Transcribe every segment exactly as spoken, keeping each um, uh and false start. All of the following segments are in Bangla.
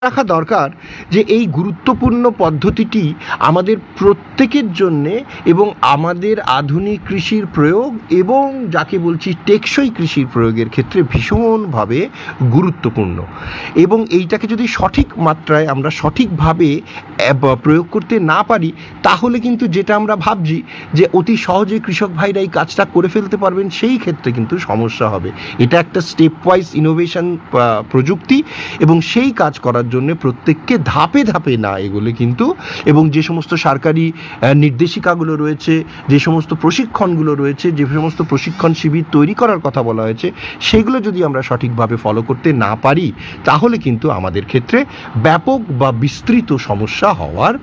রাখা দরকার যে এই গুরুত্বপূর্ণ পদ্ধতিটি আমাদের প্রত্যেকের জন্যে এবং আমাদের আধুনিক কৃষির প্রয়োগ এবং যাকে বলছি টেকসই কৃষির প্রয়োগের ক্ষেত্রে ভীষণভাবে গুরুত্বপূর্ণ। এবং এইটাকে যদি সঠিক মাত্রায় আমরা সঠিকভাবে প্রয়োগ করতে না পারি, তাহলে কিন্তু যেটা আমরা ভাবছি যে অতি সহজে কৃষক ভাইরা এই কাজটা করে ফেলতে পারবেন, সেই ক্ষেত্রে কিন্তু সমস্যা হবে। এটা একটা স্টেপ ওয়াইজ ইনোভেশন প্রযুক্তি, এবং সেই কাজ করার জন্য প্রত্যেককে ধাপে ধাপে না এগুলো কিন্তু, এবং যে সমস্ত সরকারি নির্দেশিকাগুলো রয়েছে, যে সমস্ত প্রশিক্ষণগুলো রয়েছে, যে সমস্ত প্রশিক্ষণ শিবির তৈরি করার কথা বলা হয়েছে, সেগুলো যদি আমরা সঠিকভাবে ফলো করতে না পারি, তাহলে কিন্তু আমাদের ক্ষেত্রে ব্যাপক বা বিস্তৃত সমস্যা হওয়ার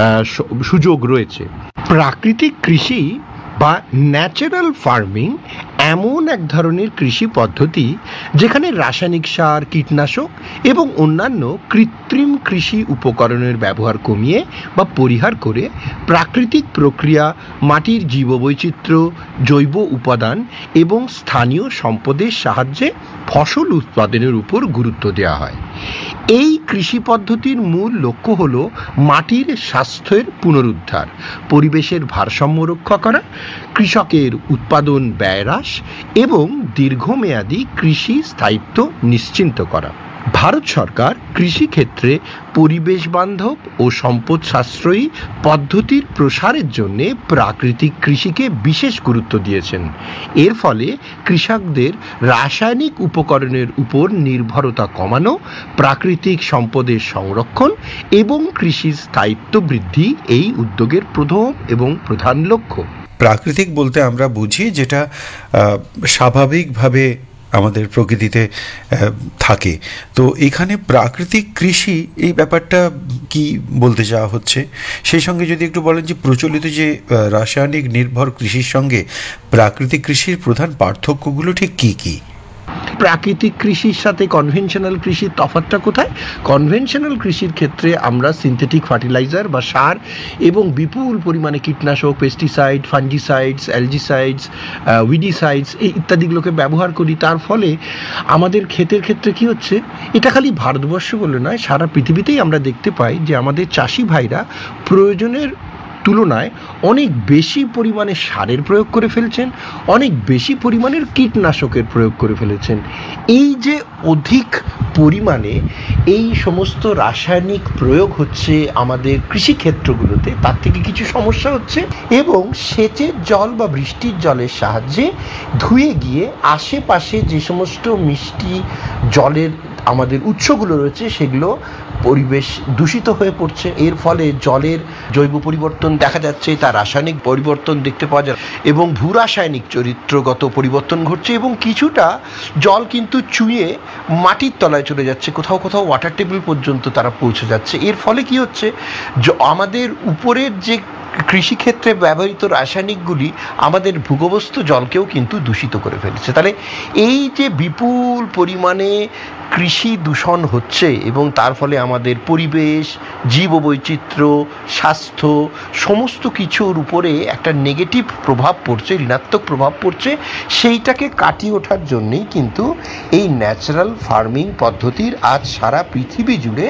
সুযোগ রয়েছে। প্রাকৃতিক কৃষি বা ন্যাচারাল ফার্মিং এমন এক ধরনের কৃষি পদ্ধতি যেখানে রাসায়নিক সার, কীটনাশক এবং অন্যান্য কৃত্রিম কৃষি উপকরণের ব্যবহার কমিয়ে বা পরিহার করে প্রাকৃতিক প্রক্রিয়া, মাটির জীববৈচিত্র্য, জৈব উপাদান এবং স্থানীয় সম্পদের সাহায্যে ফসল উৎপাদনের উপর গুরুত্ব দেওয়া হয়। এই কৃষি পদ্ধতির মূল লক্ষ্য হল মাটির স্বাস্থ্যের পুনরুদ্ধার, পরিবেশের ভারসাম্য রক্ষা করা, কৃষকের উৎপাদন ব্যয় হ্রাস এবং দীর্ঘমেয়াদী কৃষি স্থায়িত্ব নিশ্চিত করা। ভারত সরকার কৃষিক্ষেত্রে পরিবেশ বান্ধব ও সম্পদ সাশ্রয়ী পদ্ধতির প্রসারের জন্য প্রাকৃতিক কৃষিকে বিশেষ গুরুত্ব দিয়েছেন। এর ফলে কৃষকদের রাসায়নিক উপকরণের উপর নির্ভরতা কমানো, প্রাকৃতিক সম্পদের সংরক্ষণ এবং কৃষির স্থায়িত্ব বৃদ্ধি এই উদ্যোগের প্রথম এবং প্রধান লক্ষ্য। প্রাকৃতিক বলতে আমরা বুঝি যেটা স্বাভাবিকভাবে আমাদের প্রকৃতিতে থাকে। তো এখানে প্রাকৃতিক কৃষি এই ব্যাপারটা কি বলতে চাওয়া হচ্ছে? সেই সঙ্গে যদি একটু বলেন যে প্রচলিত যে রাসায়নিক নির্ভর কৃষির সঙ্গে প্রাকৃতিক কৃষির প্রধান পার্থক্যগুলো ঠিক কী কী? প্রাকৃতিক কৃষির সাথে কনভেনশনাল কৃষির তফাৎটা কোথায়? কনভেনশনাল কৃষির ক্ষেত্রে আমরা সিনথেটিক ফার্টিলাইজার বা সার এবং বিপুল পরিমাণে কীটনাশক, পেস্টিসাইড, ফাঞ্জিসাইডস, অ্যালজিসাইডস, উইডিসাইডস এই ইত্যাদিগুলোকে ব্যবহার করি। তার ফলে আমাদের ক্ষেতের ক্ষেত্রে কি হচ্ছে, এটা খালি ভারতবর্ষ বলে নয়, সারা পৃথিবীতেই আমরা দেখতে পাই যে আমাদের চাষি ভাইরা প্রয়োজনের তুলনায় অনেক বেশি পরিমাণে সারের প্রয়োগ করে ফেলছেন, অনেক বেশি পরিমাণের কীটনাশকের প্রয়োগ করে ফেলেছেন। এই যে অধিক পরিমাণে এই সমস্ত রাসায়নিক প্রয়োগ হচ্ছে আমাদের কৃষিক্ষেত্রগুলোতে, তার থেকে কিছু সমস্যা হচ্ছে, এবং সেচের জল বা বৃষ্টির জলের সাহায্যে ধুয়ে গিয়ে আশেপাশে যে সমস্ত মিষ্টি জলের আমাদের উৎসগুলো রয়েছে সেগুলো পরিবেশ দূষিত হয়ে পড়ছে। এর ফলে জলের জৈব পরিবর্তন দেখা যাচ্ছে, তার রাসায়নিক পরিবর্তন দেখতে পাওয়া যায়, এবং ভূ রাসায়নিক চরিত্রগত পরিবর্তন ঘটছে, এবং কিছুটা জল কিন্তু চুইয়ে মাটির তলায় চলে যাচ্ছে, কোথাও কোথাও ওয়াটার টেবিল পর্যন্ত তারা পৌঁছে যাচ্ছে। এর ফলে কি হচ্ছে, আমাদের উপরের যে কৃষিক্ষেত্রে ব্যবহৃত রাসায়নিকগুলি আমাদের ভূগর্ভস্থ জলকেও কিন্তু দূষিত করে ফেলছে। তাহলে এই যে বিপুল পরিমাণে কৃষি দূষণ হচ্ছে এবং তার ফলে আমাদের পরিবেশ, জীববৈচিত্র্য, স্বাস্থ্য সমস্ত কিছুর উপরে একটা নেগেটিভ প্রভাব পড়ছে, ঋণাত্মক প্রভাব পড়ছে, সেইটাকে কাটিয়ে ওঠার জন্যেই কিন্তু এই ন্যাচারাল ফার্মিং পদ্ধতির আজ সারা পৃথিবী জুড়ে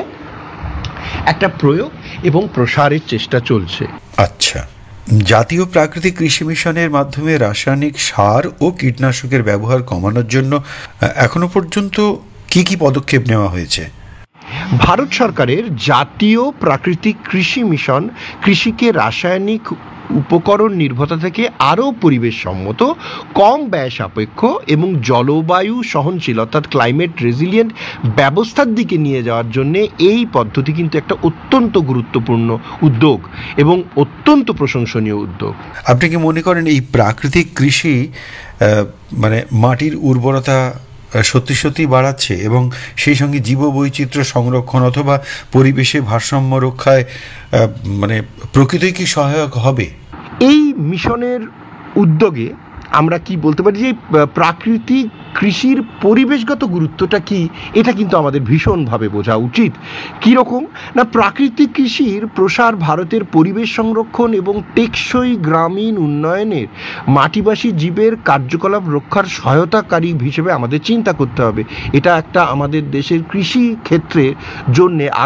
একটা প্রয়োগ এবং প্রসারের চেষ্টা চলছে। আচ্ছা, জাতীয় প্রাকৃতিক কৃষি মিশনের মাধ্যমে রাসায়নিক সার ও কীটনাশকের ব্যবহার কমানোর জন্য এখনো পর্যন্ত কি কি পদক্ষেপ নেওয়া হয়েছে? ভারত সরকারের জাতীয় প্রাকৃতিক কৃষি মিশন কৃষিকে রাসায়নিক উপকরণ নির্ভরতা থেকে আরও পরিবেশ সম্মত, কম ব্যয় সাপেক্ষ এবং জলবায়ু সহনশীল অর্থাৎ ক্লাইমেট রেজিলিয়েন্ট ব্যবস্থার দিকে নিয়ে যাওয়ার জন্য এই পদ্ধতি কিন্তু একটা অত্যন্ত গুরুত্বপূর্ণ উদ্যোগ এবং অত্যন্ত প্রশংসনীয় উদ্যোগ। আপনি কি মনে করেন এই প্রাকৃতিক কৃষি মানে মাটির উর্বরতা সত্যি সত্যি বাড়াচ্ছে এবং সেই সঙ্গে জীববৈচিত্র্য সংরক্ষণ অথবা পরিবেশে ভারসাম্য রক্ষায় মানে প্রকৃতই কি সহায়ক হবে? এই মিশনের উদ্যোগে আমরা কি বলতে পারি যে প্রাকৃতিক কৃষির পরিবেশগত গুরুত্বটা কি, এটা কিন্তু আমাদের ভীষণভাবে বোঝা উচিত। কীরকম না, প্রাকৃতিক কৃষির প্রসার ভারতের পরিবেশ সংরক্ষণ এবং টেকসই গ্রামীণ উন্নয়নের মাটিবাসী জীবের কার্যকলাপ রক্ষার সহায়তাকারী হিসেবে আমাদের চিন্তা করতে হবে। এটা একটা আমাদের দেশের কৃষি ক্ষেত্রের জন্যে